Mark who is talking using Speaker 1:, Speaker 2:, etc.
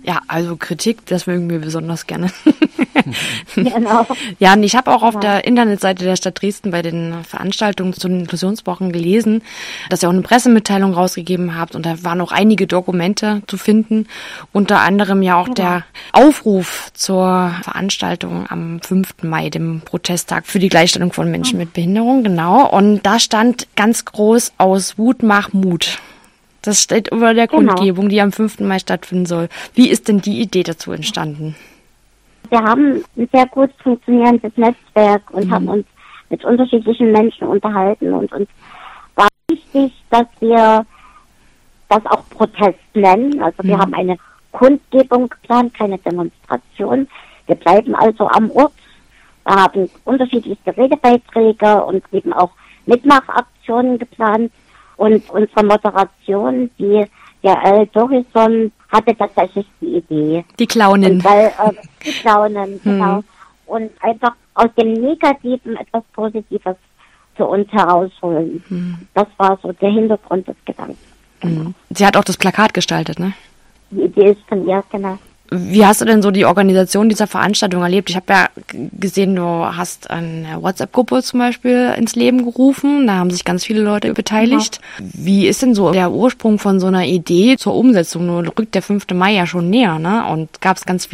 Speaker 1: Ja, also Kritik, das mögen wir besonders gerne.
Speaker 2: Genau.
Speaker 1: Ja, und ich habe auch auf der Internetseite der Stadt Dresden bei den Veranstaltungen zu den Inklusionswochen gelesen, dass ihr auch eine Pressemitteilung rausgegeben habt und da waren auch einige Dokumente zu finden, unter anderem ja auch der Aufruf zur Veranstaltung am 5. Mai, dem Protesttag für die Gleichstellung von Menschen mit Behinderung, genau. Und da stand ganz groß aus Wut mach Mut. Das steht über der Kundgebung, die am 5. Mai stattfinden soll. Wie ist denn die Idee dazu entstanden?
Speaker 2: Wir haben ein sehr gut funktionierendes Netzwerk und haben uns mit unterschiedlichen Menschen unterhalten und uns war wichtig, dass wir das auch Protest nennen. Also wir haben eine Kundgebung geplant, keine Demonstration. Wir bleiben also am Ort, wir haben unterschiedlichste Redebeiträge und eben auch Mitmachaktionen geplant. Und unsere Moderation, die Jael Dorison, hatte tatsächlich die Idee.
Speaker 1: Die Clownin.
Speaker 2: Die Clownin, genau. Und einfach aus dem Negativen etwas Positives für uns herausholen. Das war so der Hintergrund des Gedankens. Genau.
Speaker 1: Sie hat auch das Plakat gestaltet, ne?
Speaker 2: Die Idee ist von ihr, genau.
Speaker 1: Wie hast du denn so die Organisation dieser Veranstaltung erlebt? Ich habe ja gesehen, du hast eine WhatsApp-Gruppe zum Beispiel ins Leben gerufen. Da haben sich ganz viele Leute beteiligt. Ja. Wie ist denn so der Ursprung von so einer Idee zur Umsetzung? Nur rückt der 5. Mai ja schon näher, ne? Und gab es ganz